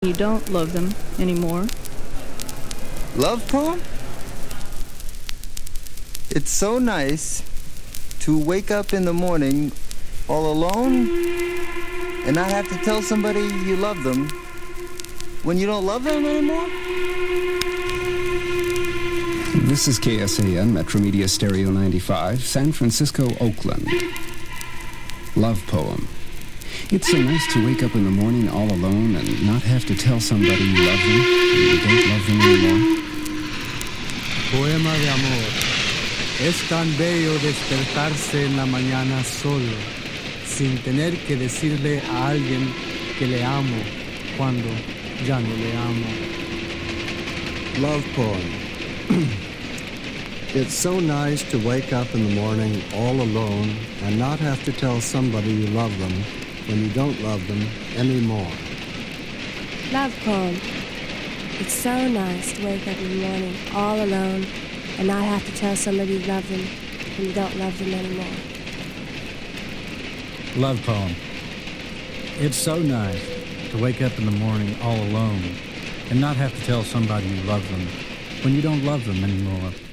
You don't love them anymore. Love poem? It's so nice to wake up in the morning all alone and not have to tell somebody you love them when you don't love them anymore. This is KSAN, Metro Media Stereo 95, San Francisco, Oakland. Love poem. It's so nice to wake up in the morning all alone and not have to tell somebody you love them and you don't love them anymore. Poema de amor. Es tan bello despertarse en la mañana solo, sin tener que decirle a alguien que le amo cuando ya no le amo. Love poem. It's so nice to wake up in the morning all alone and not have to tell somebody you love them when you don't love them anymore. Love poem. It's so nice to wake up in the morning all alone and not have to tell somebody you love them when you don't love them anymore. Love poem. It's so nice to wake up in the morning all alone and not have to tell somebody you love them when you don't love them anymore.